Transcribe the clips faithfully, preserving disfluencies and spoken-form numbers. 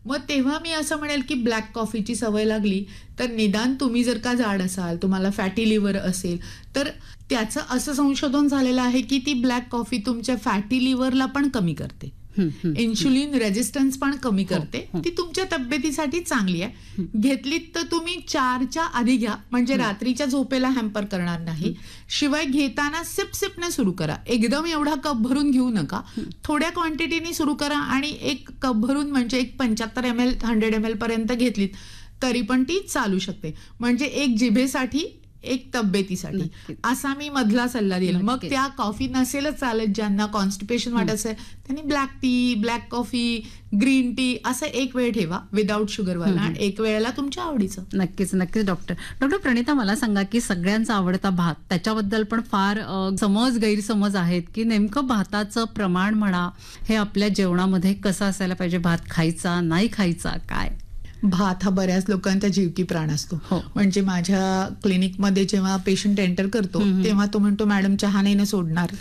मग तेव्हा मी असं म्हणेल की ब्लॅक कॉफीची सवय लागली तर निदान तुम्ही जर का जाड असाल, तुम्हाला फॅटी लिव्हर असेल, तर त्याचं असं संशोधन झालेलं आहे की ती ब्लॅक कॉफी तुमच्या फॅटी लिव्हरला पण कमी करते, इन्शुलिन रेजिस्टन्स पण कमी करते, ती तुमच्या तब्येतीसाठी चांगली आहे. घेतलीत तर तुम्ही चारच्या आधी घ्या, म्हणजे रात्रीच्या झोपेला हॅम्पर करणार नाही. शिवाय घेताना सिप सिपने सुरू करा, एकदम एवढा कप भरून घेऊ नका, थोड्या क्वांटिटीने सुरू करा आणि एक कप भरून म्हणजे एक पंच्याहत्तर M L hundred M L पर्यंत घेतलीत तरी पण ती चालू शकते. म्हणजे एक जिभेसाठी एक तब्येतीसाठी असा मी मधला सल्ला दिला. मग त्या कॉफी नसेलच चालत, ज्यांना कॉन्स्टिपेशन वाटत असेल त्यांनी black tea, black coffee, green tea असं एक वेळ ठेवा विदाऊट शुगरवाला, आणि एक वेळेला तुमच्या आवडीचं. नक्कीच नक्कीच डॉक्टर डॉक्टर प्रणिता, मला सांगा की सगळ्यांचा आवडता भात, त्याच्याबद्दल पण फार समज गैरसमज आहेत की नेमकं भाताचं प्रमाण म्हणा हे आपल्या जेवणामध्ये कसं असायला पाहिजे, भात खायचा नाही खायचा काय? भात हा बऱ्याच लोकांचा जीवकी प्राण असतो. म्हणजे माझ्या क्लिनिकमध्ये जेव्हा पेशंट एंटर करतो तेव्हा तो म्हणतो मॅडम चहा नाही ना सोडणार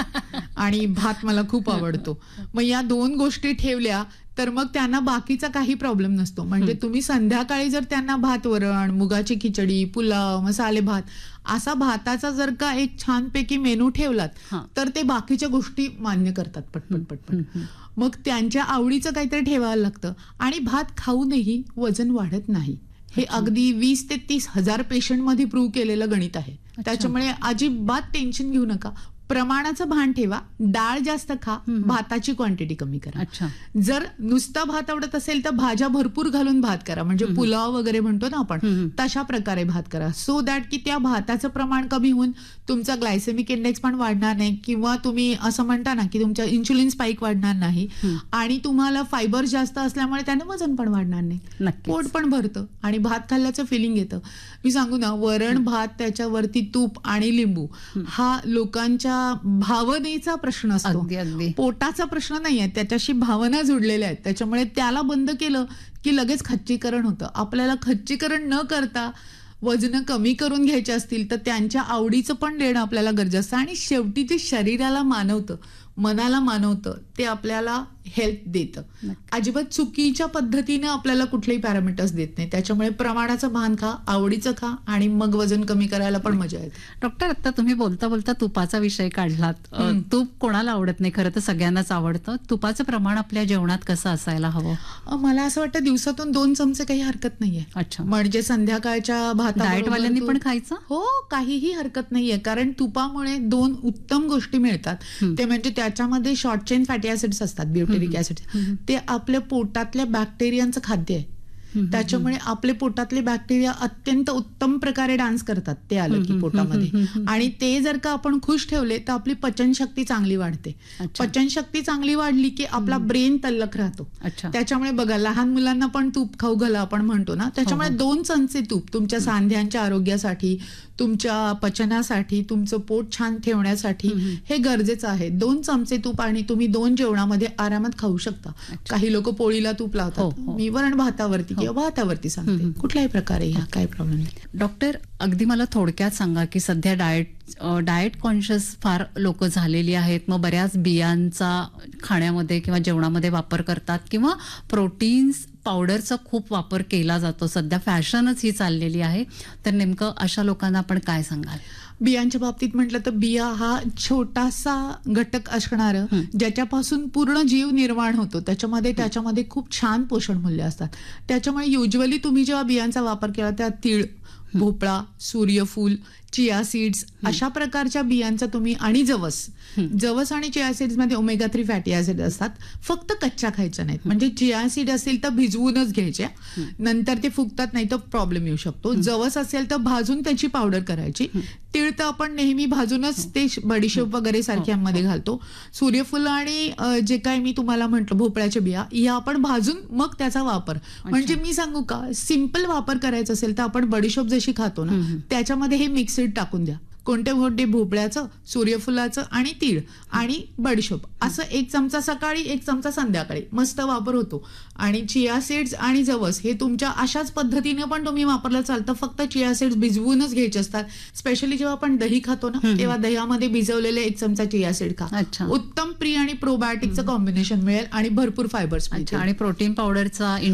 आणि भात मला खूप आवडतो. मग या दोन गोष्टी ठेवल्या तर मग त्यांना बाकीचा काही प्रॉब्लेम नसतो. म्हणजे तुम्ही संध्याकाळी जर त्यांना भात वरण, मुगाची खिचडी, पुलाव, मसाले भात असा भाताचा जर का एक छानपैकी मेनू ठेवलात तर ते बाकीच्या गोष्टी मान्य करतात पटपट पटपट. मग त्यांच्या आवडीचं काहीतरी ठेवायला लागतं. आणि भात खाऊनही वजन वाढत नाही, हे अगदी वीस ते तीस हजार पेशंट मध्ये प्रूव्ह केलेलं गणित आहे. त्याच्यामुळे अजिबात टेन्शन घेऊ नका. प्रमाणाचं भान ठेवा, डाळ जास्त खा, भाताची क्वांटिटी कमी करा. जर नुसता भात आवडत असेल तर भाज्या भरपूर घालून भात करा, म्हणजे पुलाव वगैरे म्हणतो ना आपण तशा प्रकारे भात करा, सो दॅट की त्या भाताचं प्रमाण कमी होऊन तुमचा ग्लायसेमिक इंडेक्स पण वाढणार नाही, किंवा तुम्ही असं म्हणता ना की तुमच्या इन्शुलिन स्पाइक वाढणार नाही, आणि तुम्हाला फायबर जास्त असल्यामुळे त्याने वजन पण वाढणार नाही, पोट पण भरतं आणि भात खाल्ल्याचं फिलिंग येतं. मी सांगू ना, वरण भात त्याच्यावरती तूप आणि लिंबू हा लोकांच्या भावनेचा प्रश्न असतो, पोटाचा प्रश्न नाहीये, त्याच्याशी भावना जुडलेल्या आहेत. त्याच्यामुळे त्याला बंद केलं की लगेच खच्चीकरण होतं. आपल्याला खच्चीकरण न करता वजन कमी करून घ्यायचे असतील तर त्यांच्या आवडीचं पण देणं आपल्याला गरजेचं असतं. आणि शेवटी ते शरीराला मानवतं, मनाला मानवतं, ते आपल्याला हेल्थ देतं. अजिबात चुकीच्या पद्धतीने आपल्याला कुठलेही पॅरामीटर्स देत नाही. त्याच्यामुळे प्रमाणाचं भान खा, आवडीचं खा, आणि मग वजन कमी करायला पण मजा येते. डॉक्टर, आता तुम्ही बोलता बोलता तुपाचा विषय काढलात. तूप कोणाला आवडत नाही, खरं तर सगळ्यांनाच आवडतं. तुपाचं प्रमाण आपल्या जेवणात कसं असायला हवं? मला असं वाटतं दिवसातून दोन चमचे काही हरकत नाहीये. अच्छा, म्हणजे संध्याकाळच्या भाता डाएटवाल्यांनी पण खायचं? हो, काहीही हरकत नाहीये, कारण तुपामुळे दोन उत्तम गोष्टी मिळतात. ते म्हणजे त्याच्यामध्ये शॉर्ट चेन फॅटी ऍसिड्स असतात, ब्युटेरिक ऍसिड, ते आपल्या पोटातल्या बॅक्टेरियांचं खाद्य आहे. त्याच्यामुळे आपले पोटातले बॅक्टेरिया अत्यंत उत्तम प्रकारे डान्स करतात ते आलं की पोटामध्ये, आणि ते जर का आपण खुश ठेवले तर आपली पचनशक्ती चांगली वाढते. पचनशक्ती चांगली वाढली की आपला ब्रेन तल्लख राहतो. त्याच्यामुळे बघा, लहान मुलांना पण तूप खाऊ घाला आपण म्हणतो ना, त्याच्यामुळे दोन चमचे तूप तुमच्या सांध्यांच्या आरोग्यासाठी, तुमच्या पचनासाठी, तुमचं पोट छान ठेवण्यासाठी हे गरजेचं आहे. दोन चमचे तूप आणि तुम्ही दोन जेवणामध्ये आरामात खाऊ शकता. काही लोक पोळीला तूप लावतात, मी वरण भातावरती किंवा भातावरती सांगते, कुठल्याही प्रकारे ह्या काही प्रॉब्लेम नाही. डॉक्टर, अगदी मला थोडक्यात सांगा की सध्या डाएट डाएट कॉन्शियस फार लोक झालेली आहेत. मग बऱ्याच बियांचा खाण्यामध्ये किंवा जेवणामध्ये वापर करतात, किंवा प्रोटीन्स पावडरचा खूप वापर केला जातो. सध्या फॅशनच ही चाललेली आहे. तर नेमकं अशा लोकांना आपण काय सांगाल? बियांच्या बाबतीत म्हटलं तर बिया हा छोटासा घटक असणार ज्याच्यापासून पूर्ण जीव निर्माण होतो. त्याच्यामध्ये त्याच्यामध्ये खूप छान पोषण मूल्य असतात. त्याच्यामुळे युजली तुम्ही जेव्हा बियांचा वापर केला त्या तीळ, भोपळा, सूर्यफूल, चिया सीड्स अशा प्रकारच्या बियांचा तुम्ही, आणि जवस जवस आणि चिया सीड्स मध्ये ओमेगा थ्री फॅटी ऍसिड असतात. फक्त कच्च्या खायच्या नाहीत. म्हणजे चिया सीड असेल तर भिजवूनच घ्यायच्या, नंतर ते फुगतात नाही तर प्रॉब्लेम येऊ शकतो. जवस असेल तर भाजून त्याची पावडर करायची. तीळ तर आपण नेहमी भाजूनच ते बडीशेप वगैरे सारख्यांमध्ये घालतो. सूर्यफूल आणि जे काय मी तुम्हाला म्हटलं भोपळ्याच्या बिया, या आपण भाजून मग त्याचा वापर. म्हणजे मी सांगू का, सिंपल वापर करायचा असेल तर आपण बडीशेप जशी खातो ना त्याच्यामध्ये हे मिक्सड टाकून द्या. कोणते कोणते भोपळ्याचं, सूर्यफुलाचं आणि तीळ आणि बडीशेप असं एक चमचा सकाळी, एक चमचा संध्याकाळी, मस्त वापर होतो. आणि चिया सीड्स आणि जवस हे तुमच्या अशाच पद्धतीने पण तुम्ही वापरलं चालतं. फक्त चिया सीड्स भिजवूनच घ्यायचे असतात. स्पेशली जेव्हा आपण दही खातो ना तेव्हा दह्यामध्ये भिजवलेले एक चमचा चिया सीड खा. उत्तम प्री आणि प्रोबायोटिकचं कॉम्बिनेशन मिळेल आणि भरपूर फायबर्स मिळतील. आणि प्रोटीन पावडरचा